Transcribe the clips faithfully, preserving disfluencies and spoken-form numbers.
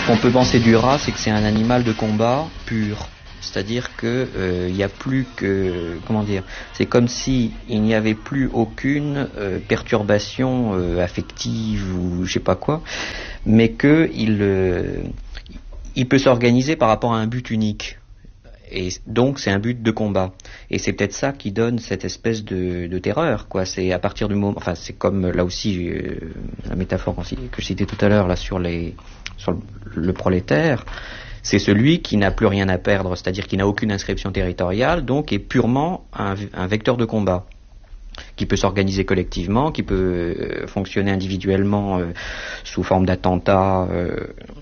qu'on peut penser du rat, c'est que c'est un animal de combat pur. C'est-à-dire que euh, il y a plus que comment dire, c'est comme si il n'y avait plus aucune euh, perturbation euh, affective ou je sais pas quoi, mais que il euh, il peut s'organiser par rapport à un but unique. Et donc c'est un but de combat. Et c'est peut-être ça qui donne cette espèce de, de terreur, quoi. C'est à partir du moment, enfin c'est comme là aussi euh, la métaphore que je citais tout à l'heure là sur les sur le, le prolétaire. C'est celui qui n'a plus rien à perdre, c'est-à-dire qui n'a aucune inscription territoriale, donc est purement un, un vecteur de combat, qui peut s'organiser collectivement, qui peut euh, fonctionner individuellement euh, sous forme d'attentats. Euh,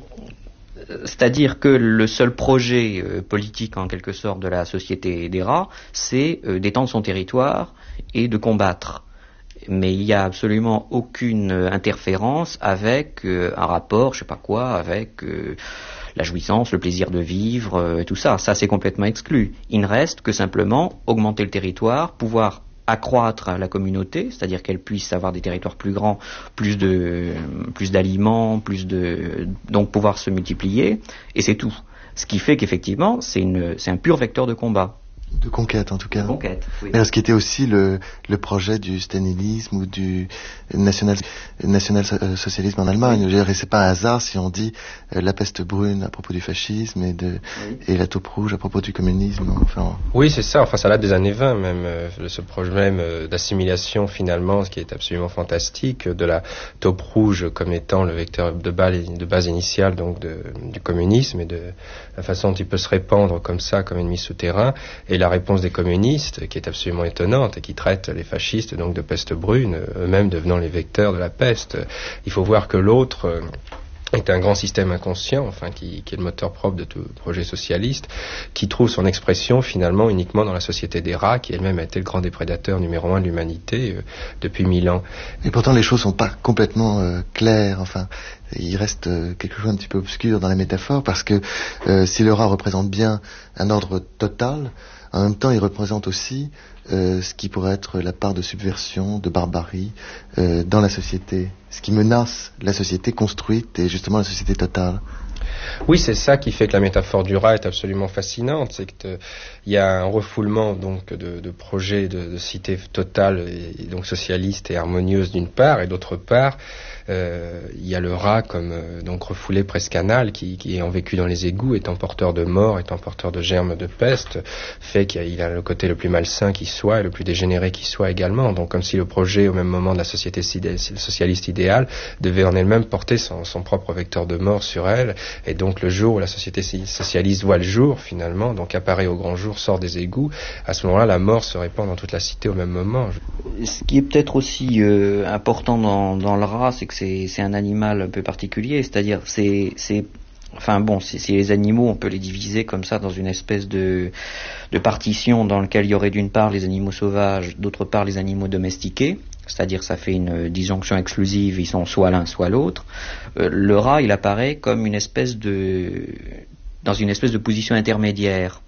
c'est-à-dire que le seul projet euh, politique en quelque sorte de la société des rats, c'est euh, d'étendre son territoire et de combattre. Mais il n'y a absolument aucune interférence avec euh, un rapport, je sais pas quoi, avec euh, la jouissance, le plaisir de vivre, euh, tout ça. Ça, c'est complètement exclu. Il ne reste que simplement augmenter le territoire, pouvoir accroître la communauté, c'est-à-dire qu'elle puisse avoir des territoires plus grands, plus de, plus d'aliments, plus de, donc pouvoir se multiplier, et c'est tout. Ce qui fait qu'effectivement, c'est une, c'est un pur vecteur de combat. De conquête, en tout cas. De conquête, oui. Mais ce qui était aussi le, le projet du stalinisme ou du national, national socialisme en Allemagne. Oui. C'est pas un hasard si on dit euh, la peste brune à propos du fascisme et, de, oui. et la taupe rouge à propos du communisme. Enfin, oui, c'est ça. Enfin, ça date des années vingt même. Euh, ce projet même euh, d'assimilation, finalement, ce qui est absolument fantastique, de la taupe rouge comme étant le vecteur de base, de base initiale donc de, du communisme et de la façon dont il peut se répandre comme ça, comme ennemi souterrain. Et la réponse des communistes, qui est absolument étonnante et qui traite les fascistes donc de peste brune, eux-mêmes devenant les vecteurs de la peste. Il faut voir que l'autre est un grand système inconscient, enfin qui, qui est le moteur propre de tout projet socialiste, qui trouve son expression finalement uniquement dans la société des rats, qui elle-même a été le grand déprédateur numéro un de l'humanité euh, depuis mille ans. Et pourtant les choses sont pas complètement euh, claires, enfin il reste euh, quelque chose un petit peu obscur dans la métaphore, parce que euh, si le rat représente bien un ordre total, en même temps, il représente aussi euh, ce qui pourrait être la part de subversion, de barbarie euh, dans la société, ce qui menace la société construite et justement la société totale. Oui, c'est ça qui fait que la métaphore du rat est absolument fascinante, c'est qu'il y a un refoulement donc de, de projets de, de cité totale et, et donc socialiste et harmonieuse d'une part, et d'autre part, euh, il y a le rat comme euh, donc refoulé presque anal, qui, qui ayant vécu dans les égouts, étant porteur de mort, étant porteur de germes de peste, fait qu'il a le côté le plus malsain qui soit et le plus dégénéré qui soit également. Donc comme si le projet au même moment de la société socialiste idéale devait en elle-même porter son, son propre vecteur de mort sur elle. Et donc le jour où la société socialiste voit le jour, finalement, donc apparaît au grand jour, sort des égouts, à ce moment-là, la mort se répand dans toute la cité au même moment. Ce qui est peut-être aussi euh, important dans, dans le rat, c'est que c'est, c'est un animal un peu particulier, c'est-à-dire c'est, c'est enfin bon, c'est, c'est les animaux, on peut les diviser comme ça dans une espèce de, de partition dans laquelle il y aurait d'une part les animaux sauvages, d'autre part les animaux domestiqués. C'est-à-dire ça fait une disjonction exclusive, ils sont soit l'un soit l'autre. Euh, le rat, il apparaît comme une espèce de, dans une espèce de position intermédiaire.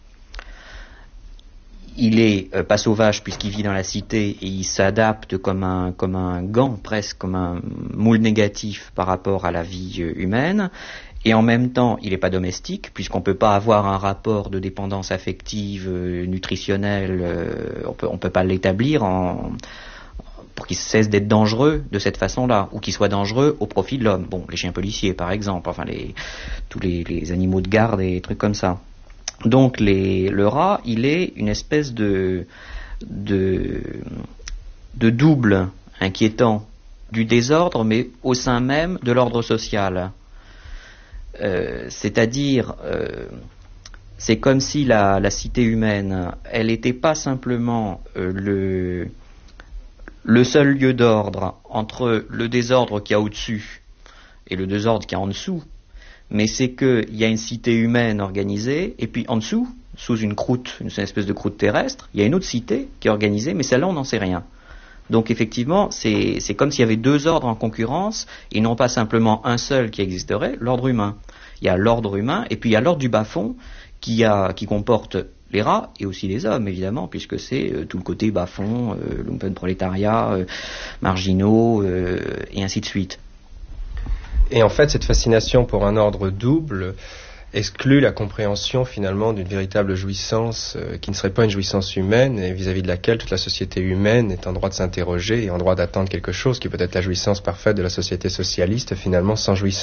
Il est euh, pas sauvage puisqu'il vit dans la cité et il s'adapte comme un, comme un gant, presque comme un moule négatif par rapport à la vie euh, humaine. Et en même temps, il n'est pas domestique, puisqu'on ne peut pas avoir un rapport de dépendance affective, euh, nutritionnelle, euh, on peut, on peut pas l'établir en... pour qu'il cesse d'être dangereux de cette façon-là, ou qu'il soit dangereux au profit de l'homme. Bon, les chiens policiers, par exemple, enfin les, tous les, les animaux de garde et trucs comme ça. Donc les, le rat, il est une espèce de, de, de double inquiétant du désordre, mais au sein même de l'ordre social. Euh, c'est-à-dire, euh, c'est comme si la, la cité humaine, elle n'était pas simplement euh, le... le seul lieu d'ordre entre le désordre qu'il y a au-dessus et le désordre qu'il y a en dessous, mais c'est qu'il y a une cité humaine organisée, et puis en dessous, sous une croûte, une espèce de croûte terrestre, il y a une autre cité qui est organisée, mais celle-là, on n'en sait rien. Donc effectivement, c'est, c'est comme s'il y avait deux ordres en concurrence, et non pas simplement un seul qui existerait, l'ordre humain. Il y a l'ordre humain, et puis il y a l'ordre du bas-fond, qui, a, qui comporte les rats et aussi les hommes, évidemment, puisque c'est euh, tout le côté bas-fond, euh, lumpenprolétariat, euh, marginaux, euh, et ainsi de suite. Et en fait, cette fascination pour un ordre double exclut la compréhension finalement d'une véritable jouissance euh, qui ne serait pas une jouissance humaine et vis-à-vis de laquelle toute la société humaine est en droit de s'interroger et en droit d'attendre quelque chose qui peut être la jouissance parfaite de la société socialiste finalement sans jouissance.